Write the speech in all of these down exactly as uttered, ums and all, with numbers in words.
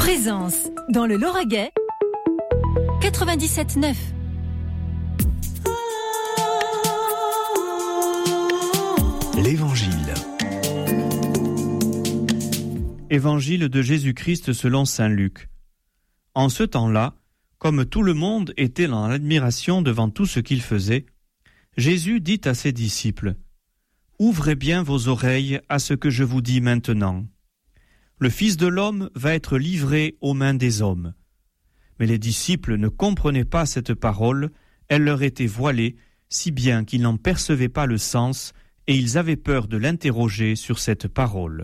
Présence dans le Lauragais quatre-vingt-dix-sept neuf. L'Évangile. Évangile de Jésus-Christ selon saint Luc. En ce temps-là, comme tout le monde était dans l'admiration devant tout ce qu'il faisait, Jésus dit à ses disciples : « Ouvrez bien vos oreilles à ce que je vous dis maintenant. Le Fils de l'homme va être livré aux mains des hommes. » Mais les disciples ne comprenaient pas cette parole, elle leur était voilée, si bien qu'ils n'en percevaient pas le sens, et ils avaient peur de l'interroger sur cette parole.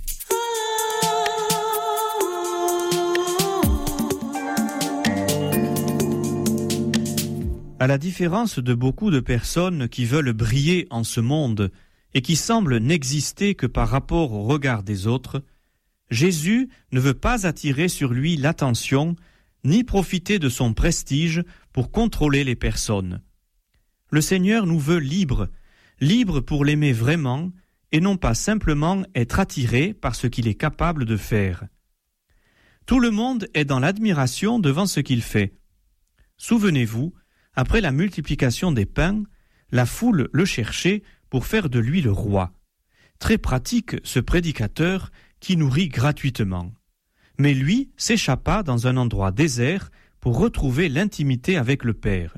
À la différence de beaucoup de personnes qui veulent briller en ce monde et qui semblent n'exister que par rapport au regard des autres, Jésus ne veut pas attirer sur lui l'attention ni profiter de son prestige pour contrôler les personnes. Le Seigneur nous veut libres, libres pour l'aimer vraiment et non pas simplement être attirés par ce qu'il est capable de faire. Tout le monde est dans l'admiration devant ce qu'il fait. Souvenez-vous, après la multiplication des pains, la foule le cherchait pour faire de lui le roi. Très pratique ce prédicateur qui nourrit gratuitement. Mais lui s'échappa dans un endroit désert pour retrouver l'intimité avec le Père.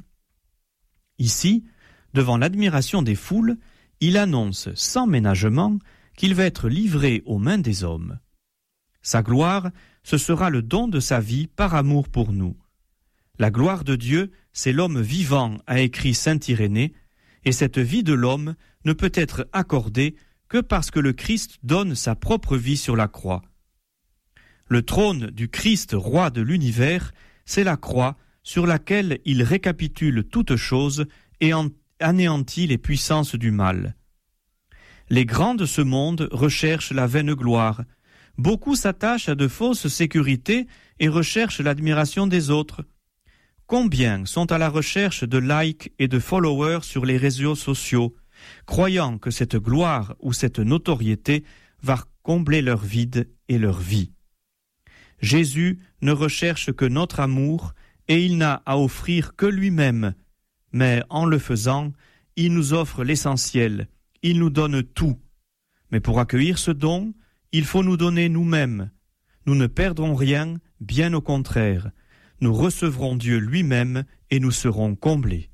Ici, devant l'admiration des foules, il annonce sans ménagement qu'il va être livré aux mains des hommes. Sa gloire, ce sera le don de sa vie par amour pour nous. La gloire de Dieu, c'est l'homme vivant, a écrit saint Irénée, et cette vie de l'homme ne peut être accordée que parce que le Christ donne sa propre vie sur la croix. Le trône du Christ, roi de l'univers, c'est la croix sur laquelle il récapitule toutes choses et anéantit les puissances du mal. Les grands de ce monde recherchent la vaine gloire. Beaucoup s'attachent à de fausses sécurités et recherchent l'admiration des autres. Combien sont à la recherche de likes et de followers sur les réseaux sociaux, croyant que cette gloire ou cette notoriété va combler leur vide et leur vie. Jésus ne recherche que notre amour et il n'a à offrir que lui-même, mais en le faisant, il nous offre l'essentiel, il nous donne tout. Mais pour accueillir ce don, il faut nous donner nous-mêmes. Nous ne perdrons rien, bien au contraire. Nous recevrons Dieu lui-même et nous serons comblés.